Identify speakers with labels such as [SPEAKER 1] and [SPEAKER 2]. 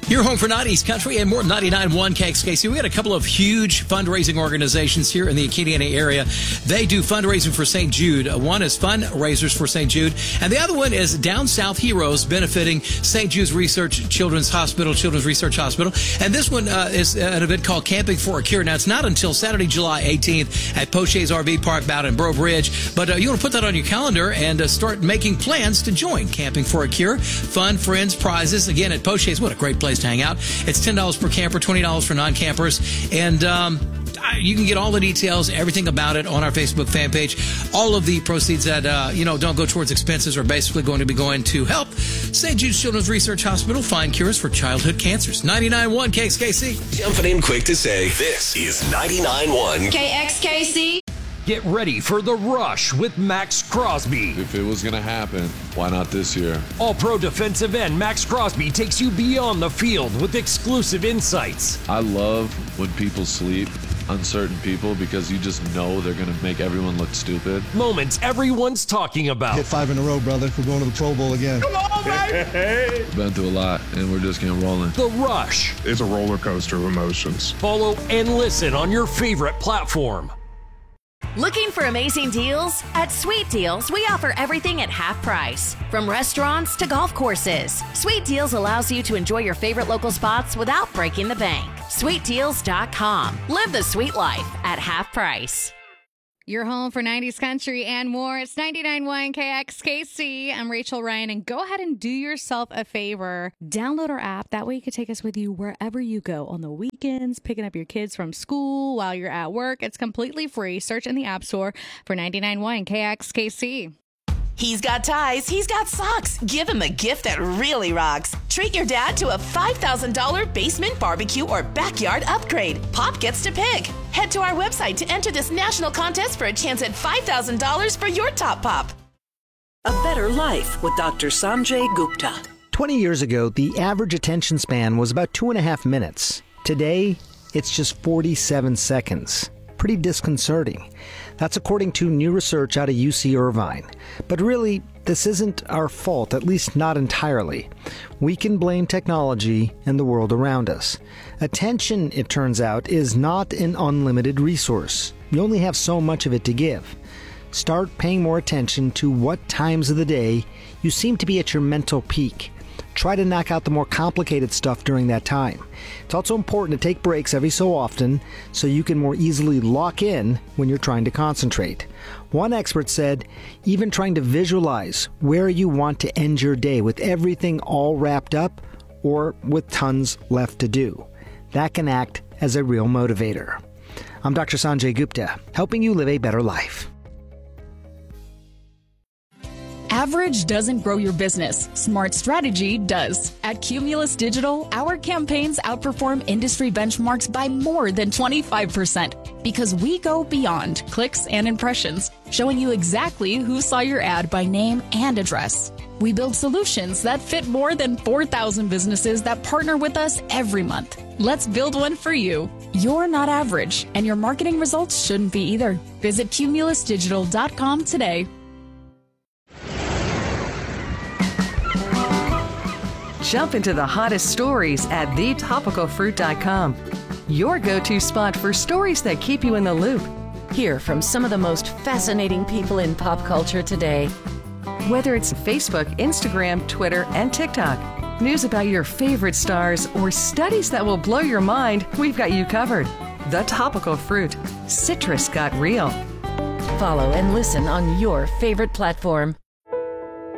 [SPEAKER 1] Your home for 90s country and more 99.1 KXKC. We got a couple of huge fundraising organizations here in the Acadiana area. They do fundraising for St. Jude. One is Fundraisers for St. Jude, and the other one is Down South Heroes, benefiting St. Jude's Children's Research Hospital. And this one is an event called Camping for a Cure. Now, it's not until Saturday, July 18th at Poche's RV Park out in Breaux Bridge, but you want to put that on your calendar and start making plans to join Camping for a Cure. Fun, friends, prizes. Again, at Poche's, what a great place to hang out. It's $10 per camper, $20 for non-campers, and you can get all the details, everything about it on our Facebook fan page. All of the proceeds that don't go towards expenses are basically going to be going to help St. Jude's Children's Research Hospital find cures for childhood cancers. 99.1 KXKC.
[SPEAKER 2] Jumping in quick to say, this is 99.1
[SPEAKER 3] KXKC.
[SPEAKER 4] Get ready for The Rush with Max Crosby.
[SPEAKER 5] If it was going to happen, why not this year?
[SPEAKER 4] All-pro defensive end Max Crosby takes you beyond the field with exclusive insights.
[SPEAKER 5] I love when people sleep on certain people because you just know they're going to make everyone look stupid.
[SPEAKER 4] Moments everyone's talking about.
[SPEAKER 6] Hit 5 in a row, brother. We're going to the Pro Bowl again.
[SPEAKER 4] Come on, baby!
[SPEAKER 5] Been through a lot, and we're just getting rolling.
[SPEAKER 4] The Rush.
[SPEAKER 7] It's a roller coaster of emotions.
[SPEAKER 4] Follow and listen on your favorite platform.
[SPEAKER 3] Looking for amazing deals? At Sweet Deals, we offer everything at half price. From restaurants to golf courses, Sweet Deals allows you to enjoy your favorite local spots without breaking the bank. SweetDeals.com. Live the sweet life at half price.
[SPEAKER 8] Your home for 90s country and more. It's 99.1 KXKC. I'm Rachel Ryan, and go ahead and do yourself a favor. Download our app. That way you can take us with you wherever you go on the weekends, picking up your kids from school while you're at work. It's completely free. Search in the App Store for 99.1 KXKC.
[SPEAKER 9] He's got ties, he's got socks. Give him a gift that really rocks. Treat your dad to a $5,000 basement barbecue or backyard upgrade. Pop gets to pick. Head to our website to enter this national contest for a chance at $5,000 for your top pop.
[SPEAKER 10] A Better Life with Dr. Sanjay Gupta.
[SPEAKER 11] 20 years ago, the average attention span was about 2.5 minutes. Today, it's just 47 seconds. Pretty disconcerting. That's according to new research out of UC Irvine. But really, this isn't our fault, at least not entirely. We can blame technology and the world around us. Attention, it turns out, is not an unlimited resource. You only have so much of it to give. Start paying more attention to what times of the day you seem to be at your mental peak. Try to knock out the more complicated stuff during that time. It's also important to take breaks every so often so you can more easily lock in when you're trying to concentrate. One expert said, even trying to visualize where you want to end your day with everything all wrapped up or with tons left to do. That can act as a real motivator. I'm Dr. Sanjay Gupta, helping you live a better life.
[SPEAKER 12] Average doesn't grow your business. Smart strategy does. At Cumulus Digital, our campaigns outperform industry benchmarks by more than 25% because we go beyond clicks and impressions, showing you exactly who saw your ad by name and address. We build solutions that fit more than 4,000 businesses that partner with us every month. Let's build one for you. You're not average, and your marketing results shouldn't be either. Visit cumulusdigital.com today.
[SPEAKER 13] Jump into the hottest stories at thetopicalfruit.com. Your go-to spot for stories that keep you in the loop.
[SPEAKER 14] Hear from some of the most fascinating people in pop culture today.
[SPEAKER 13] Whether it's Facebook, Instagram, Twitter, and TikTok, news about your favorite stars, or studies that will blow your mind, we've got you covered. The Topical Fruit. Citrus got real.
[SPEAKER 14] Follow and listen on your favorite platform.